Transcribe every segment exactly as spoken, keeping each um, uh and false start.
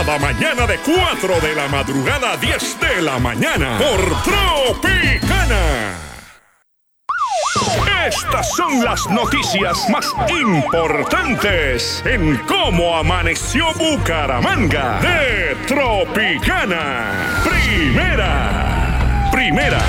cada mañana de cuatro de la madrugada a diez de la mañana por Tropicana. Estas son las noticias más importantes en cómo amaneció Bucaramanga de Tropicana. Primera, primera.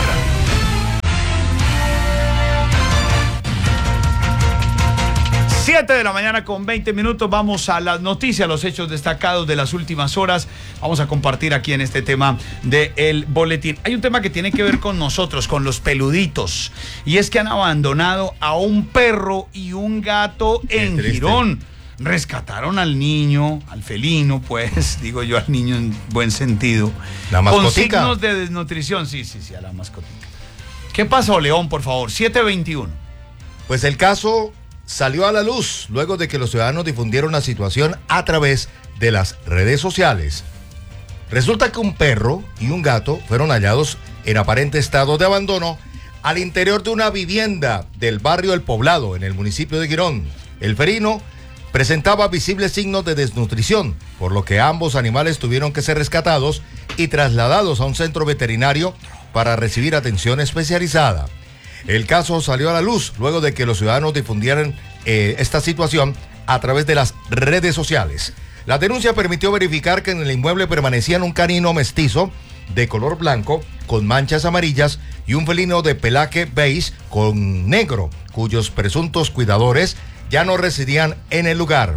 siete de la mañana con veinte minutos, vamos a las noticias, los hechos destacados de las últimas horas. Vamos a compartir aquí en este tema del boletín. Hay un tema que tiene que ver con nosotros, con los peluditos, y es que han abandonado a un perro y un gato en Girón. Rescataron al niño, al felino, pues, digo yo al niño en buen sentido. La mascotica. Con signos de desnutrición, sí, sí, sí, a la mascotica. ¿Qué pasó, León, por favor? siete veintiuno. Pues el caso salió a la luz luego de que los ciudadanos difundieron la situación a través de las redes sociales. Resulta que un perro y un gato fueron hallados en aparente estado de abandono al interior de una vivienda del barrio El Poblado, en el municipio de Girón. El felino presentaba visibles signos de desnutrición, por lo que ambos animales tuvieron que ser rescatados y trasladados a un centro veterinario para recibir atención especializada. El caso salió a la luz luego de que los ciudadanos difundieran eh, esta situación a través de las redes sociales. La denuncia permitió verificar que en el inmueble permanecían un canino mestizo de color blanco con manchas amarillas y un felino de pelaje beige con negro, cuyos presuntos cuidadores ya no residían en el lugar.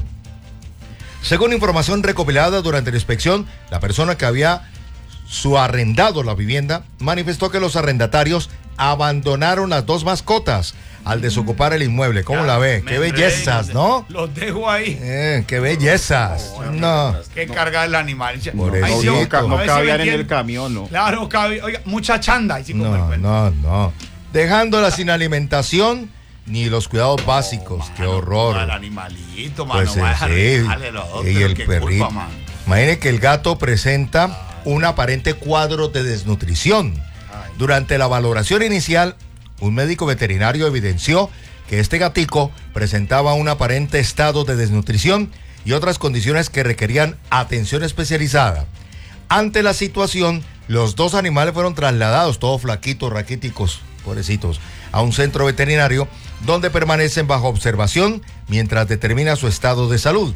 Según información recopilada durante la inspección, la persona que había subarrendado la vivienda manifestó que los arrendatarios abandonaron las dos mascotas al desocupar el inmueble. ¿Cómo ya, la ve? Qué bellezas, ¿no? Los dejo ahí. Eh, qué bellezas. Oh, no. Qué carga el animal. Por eso sí, no, no cabían en el camión, ¿no? Claro, cabía. Oiga, mucha chanda. Ahí sí como no, no, no. Dejándola sin alimentación ni los cuidados oh, básicos. Mano, qué horror. El animalito, mano. Pues, sí. Otro, y el perrito. Culpa, imagine que el gato presenta Ay. un aparente cuadro de desnutrición. Ay. Durante la valoración inicial, un médico veterinario evidenció que este gatico presentaba un aparente estado de desnutrición y otras condiciones que requerían atención especializada. Ante la situación, los dos animales fueron trasladados, todos flaquitos, raquíticos, pobrecitos, a un centro veterinario donde permanecen bajo observación mientras determina su estado de salud.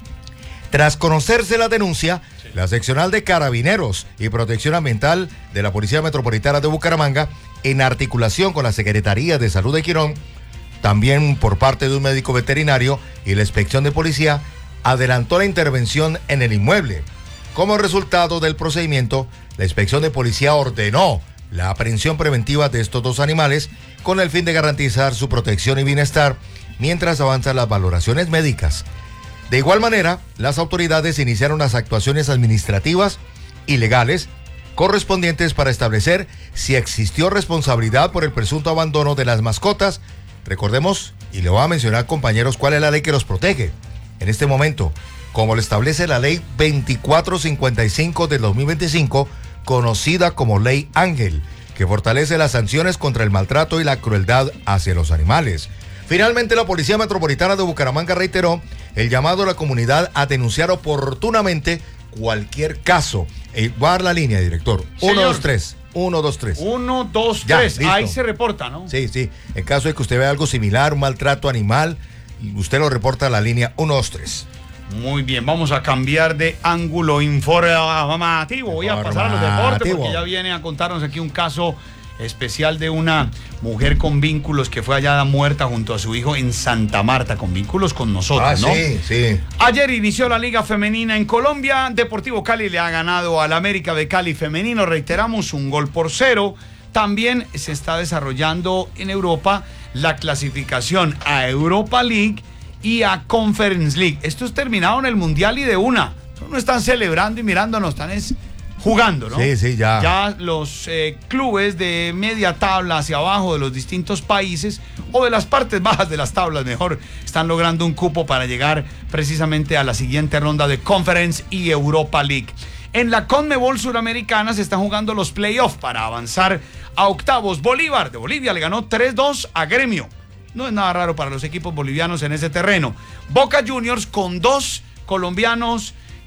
Tras conocerse la denuncia, la seccional de Carabineros y Protección Ambiental de la Policía Metropolitana de Bucaramanga, en articulación con la Secretaría de Salud de Girón, también por parte de un médico veterinario y la inspección de policía, adelantó la intervención en el inmueble. Como resultado del procedimiento, la inspección de policía ordenó la aprehensión preventiva de estos dos animales con el fin de garantizar su protección y bienestar mientras avanzan las valoraciones médicas. De igual manera, las autoridades iniciaron las actuaciones administrativas y legales correspondientes para establecer si existió responsabilidad por el presunto abandono de las mascotas. Recordemos, y le voy a mencionar, compañeros, cuál es la ley que los protege en este momento, como lo establece la ley veinticuatro cincuenta y cinco del dos mil veinticinco, conocida como Ley Ángel, que fortalece las sanciones contra el maltrato y la crueldad hacia los animales. Finalmente, la Policía Metropolitana de Bucaramanga reiteró el llamado a la comunidad a denunciar oportunamente cualquier caso. Eh, va a dar la línea, director. uno dos tres. uno dos tres. uno dos tres. Ahí se reporta, ¿no? Sí, sí. En caso de que usted vea algo similar, un maltrato animal, usted lo reporta a la línea uno dos tres. Muy bien, vamos a cambiar de ángulo informativo. Voy a pasar a los deportes porque ya viene a contarnos aquí un caso especial de una mujer con vínculos que fue hallada muerta junto a su hijo en Santa Marta, con vínculos con nosotros, ah, ¿no? Sí, sí. Ayer inició la Liga Femenina en Colombia. Deportivo Cali le ha ganado al América de Cali femenino, reiteramos, un gol por cero. También se está desarrollando en Europa la clasificación a Europa League y a Conference League. Esto es terminado en el Mundial y de una. No están celebrando y mirando, no están es jugando, ¿no? Sí, sí, ya. Ya los eh, clubes de media tabla hacia abajo de los distintos países o de las partes bajas de las tablas, mejor, están logrando un cupo para llegar precisamente a la siguiente ronda de Conference y Europa League. En la Conmebol Suramericana se están jugando los playoffs para avanzar a octavos. Bolívar de Bolivia le ganó tres dos a Gremio. No es nada raro para los equipos bolivianos en ese terreno. Boca Juniors con dos colombianos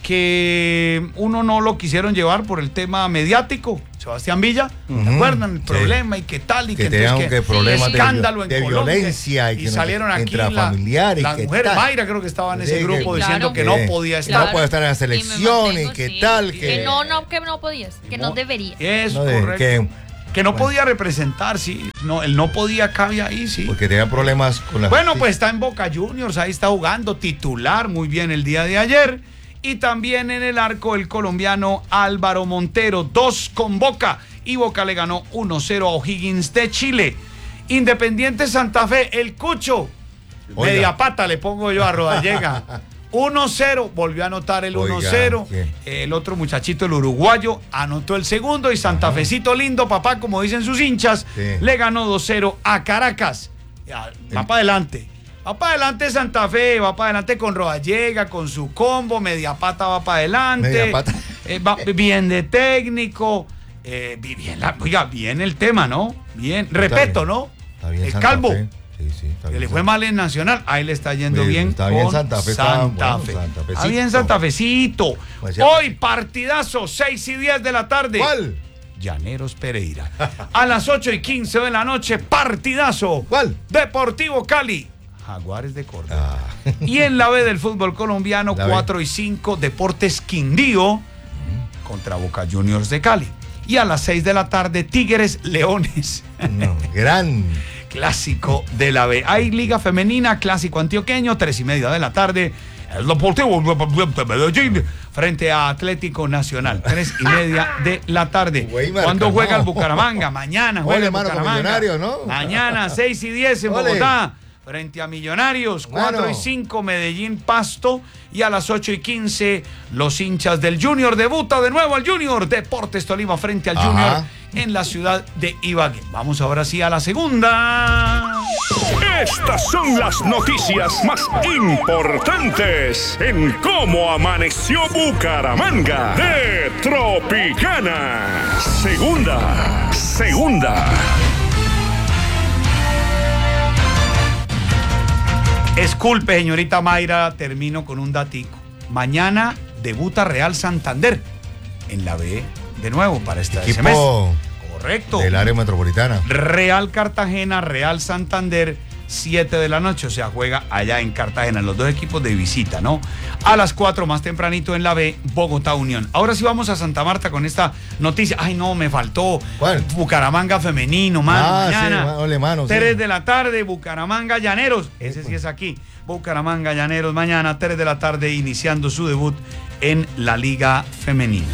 que uno no lo quisieron llevar por el tema mediático. Sebastián Villa, Uh-huh. ¿se acuerdan? El Sí. problema y qué tal y Que que, tenían entonces, que problemas de escándalo vi- en de Colombia, violencia y que no- salieron aquí la- intrafamiliar y las qué mujeres. tal. Mayra creo que estaba en ese Sí, grupo que- diciendo Claro. que no que- podía que estar. no puede estar en la Y me selección y, mantengo, qué sí. tal. Que Que, no, no, que no podías, que no, deberías. Es no, de- correcto. que- Que no podía representar, sí. No, él no podía, cabía ahí, sí. porque tenía problemas con la Bueno, justicia. pues está en Boca Juniors, ahí está jugando titular muy bien el día de ayer. Y también en el arco el colombiano Álvaro Montero, dos con Boca. Y Boca le ganó uno cero a O'Higgins de Chile. Independiente Santa Fe, el Cucho. Oiga. Media pata le pongo yo a Rodallega. uno cero, volvió a anotar el Oiga, uno cero. ¿quién? El otro muchachito, el uruguayo, anotó el segundo. Y Santa Fecito lindo, papá, como dicen sus hinchas, Sí. le ganó dos cero a Caracas. Ya, va para adelante. Va para adelante Santa Fe, va para adelante con Rodallega, con su combo, media pata va para adelante. Media pata. Eh, va bien de técnico. Eh, bien, la- oiga, bien el tema, ¿no? Bien. Repeto, bien. ¿no? Está bien el Santa Calvo. Fe. Sí, sí, está Que bien le fue Santa- mal en Nacional, ahí le está yendo Sí, bien. está bien con Santa Fe, está Santa bueno, Fe. Santa Está Fecito. bien Santa Fecito. Pues ya- Hoy partidazo, seis y diez de la tarde. ¿Cuál? Llaneros Pereira. A las ocho y quince de la noche, partidazo. ¿Cuál? Deportivo Cali. Jaguares de Córdoba. Ah. Y en la B del fútbol colombiano, La B. cuatro y cinco, Deportes Quindío contra Boca Juniors de Cali. Y a las seis de la tarde, Tigres Leones. No, gran. Clásico de la B. Hay Liga Femenina, Clásico Antioqueño, tres y media de la tarde. El Deportivo de Medellín frente a Atlético Nacional, tres y media de la tarde. Güey, marca, ¿Cuándo juega no. el Bucaramanga? Mañana juega Ole, el mano, con Bucaramanga. Millonarios, ¿no? Mañana, seis y diez en Ole. Bogotá. Frente a Millonarios, cuatro Mano. y cinco, Medellín, Pasto. Y a las ocho y quince, los hinchas del Junior. Debuta de nuevo el Junior. Deportes Tolima frente al Ajá. Junior en la ciudad de Ibagué. Vamos ahora sí a la segunda. Estas son las noticias más importantes en cómo amaneció Bucaramanga de Tropicana. Segunda, segunda. Disculpe, señorita Mayra, termino con un datico. Mañana debuta Real Santander en la B de nuevo para este semestre. Equipo Correcto. del área metropolitana. Real Cartagena, Real Santander, siete de la noche, o sea, juega allá en Cartagena, los dos equipos de visita, ¿no? A las cuatro más tempranito en la B, Bogotá Unión. Ahora sí vamos a Santa Marta con esta noticia. Ay, no, me faltó. ¿Cuál? Bucaramanga femenino, mano, Ah, mañana. sí, ma- ole, mano, sí. tres de la tarde, Bucaramanga Llaneros. Ese sí es aquí. Bucaramanga Llaneros mañana, tres de la tarde, iniciando su debut en la Liga Femenina.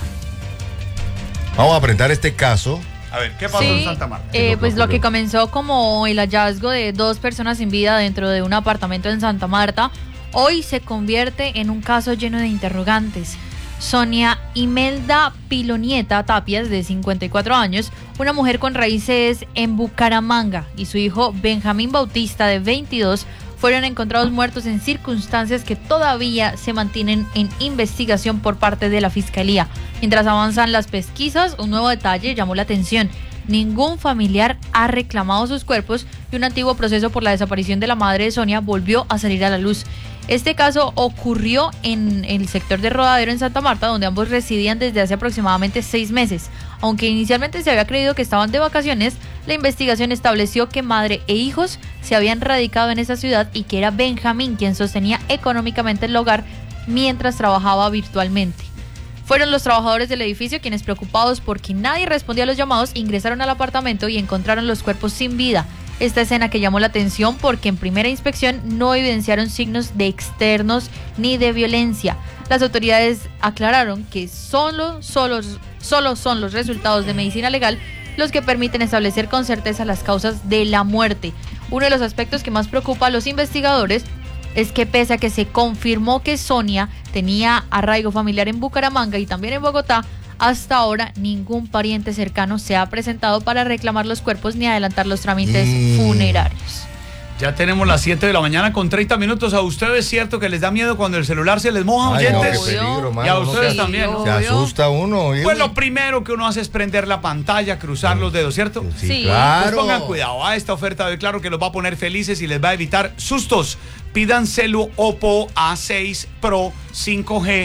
Vamos a presentar este caso. A ver, ¿qué pasó en Sí, Santa Marta? eh, pues lo que comenzó como el hallazgo de dos personas sin vida dentro de un apartamento en Santa Marta, hoy se convierte en un caso lleno de interrogantes. Sonia Imelda Pilonieta Tapias, de cincuenta y cuatro años, una mujer con raíces en Bucaramanga, y su hijo Benjamín Bautista, de veintidós, fueron encontrados muertos en circunstancias que todavía se mantienen en investigación por parte de la Fiscalía. Mientras avanzan las pesquisas, un nuevo detalle llamó la atención. Ningún familiar ha reclamado sus cuerpos y un antiguo proceso por la desaparición de la madre de Sonia volvió a salir a la luz. Este caso ocurrió en el sector de Rodadero en Santa Marta, donde ambos residían desde hace aproximadamente seis meses. Aunque inicialmente se había creído que estaban de vacaciones, la investigación estableció que madre e hijos se habían radicado en esa ciudad y que era Benjamín quien sostenía económicamente el hogar mientras trabajaba virtualmente. Fueron los trabajadores del edificio quienes, preocupados porque nadie respondía a los llamados, ingresaron al apartamento y encontraron los cuerpos sin vida. Esta escena que llamó la atención porque en primera inspección no evidenciaron signos de externos ni de violencia. Las autoridades aclararon que solo, solo, solo son los resultados de medicina legal los que permiten establecer con certeza las causas de la muerte. Uno de los aspectos que más preocupa a los investigadores es que pese a que se confirmó que Sonia tenía arraigo familiar en Bucaramanga y también en Bogotá, hasta ahora ningún pariente cercano se ha presentado para reclamar los cuerpos ni adelantar los trámites Mm. funerarios. Ya tenemos las siete de la mañana con treinta minutos. ¿A ustedes es cierto que les da miedo cuando el celular se les moja, Ay, no, qué oyentes? peligro, mano, Y a uno ustedes se- también, ¿no? Se asusta uno. ¿eh? Pues lo primero que uno hace es prender la pantalla, cruzar los dedos, ¿cierto? Sí, Sí. claro. Pues pongan cuidado a esta oferta de hoy, claro que los va a poner felices y les va a evitar sustos. Pidan celu Oppo A seis Pro cinco G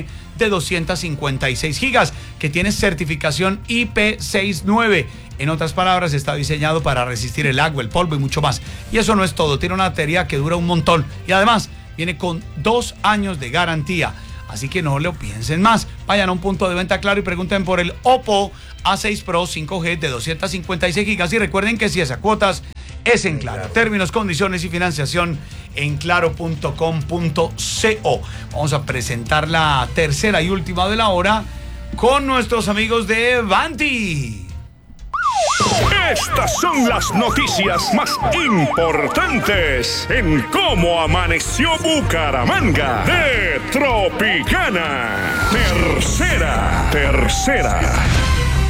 de doscientos cincuenta y seis gigas, que tiene certificación I P sesenta y nueve. En otras palabras, está diseñado para resistir el agua, el polvo y mucho más. Y eso no es todo, tiene una batería que dura un montón y además viene con dos años de garantía. Así que no lo piensen más. Vayan a un punto de venta Claro y pregunten por el Oppo A seis Pro cinco G de doscientos cincuenta y seis gigas. Y recuerden que si es a cuotas, es en Claro. Términos, condiciones y financiación en claro punto com punto co. Vamos a presentar la tercera y última de la hora con nuestros amigos de Vanti. Estas son las noticias más importantes en cómo amaneció Bucaramanga de Tropicana. Tercera, tercera.